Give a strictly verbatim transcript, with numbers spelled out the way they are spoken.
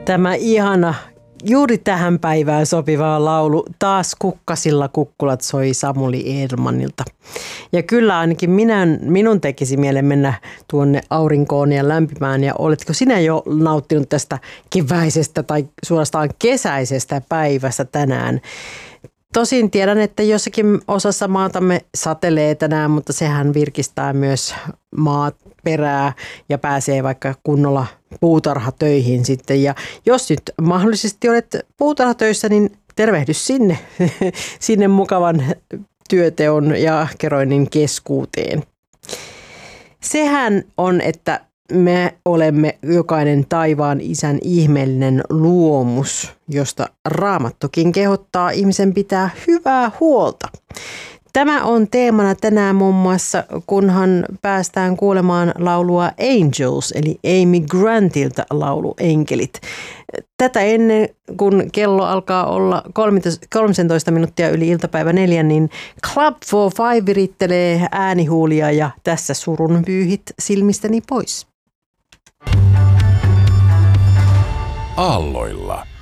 Tämä ihana, juuri tähän päivään sopiva laulu Taas kukkasilla kukkulat soi Samuli Edelmanilta. Ja kyllä ainakin minä, minun tekisi mieleen mennä tuonne aurinkoon ja lämpimään. Ja oletko sinä jo nauttinut tästä keväisestä tai suorastaan kesäisestä päivästä tänään? Tosin tiedän, että jossakin osassa maatamme satelee tänään, mutta sehän virkistää myös maaperää ja pääsee vaikka kunnolla puutarhatöihin sitten. Ja jos nyt mahdollisesti olet puutarhatöissä, niin tervehdys sinne, sinne mukavan työteon ja keroinnin keskuuteen. Sehän on, että me olemme jokainen taivaan isän ihmeellinen luomus, josta Raamattukin kehottaa ihmisen pitää hyvää huolta. Tämä on teemana tänään muun muassa, kunhan päästään kuulemaan laulua Angels, eli Amy Grantilta laulu Enkelit. Tätä ennen, kun kello alkaa olla kolmetoista minuuttia yli iltapäivä neljän, niin Club for Five virittelee äänihuulia ja tässä surun pyyhit silmistäni pois. Aalloilla.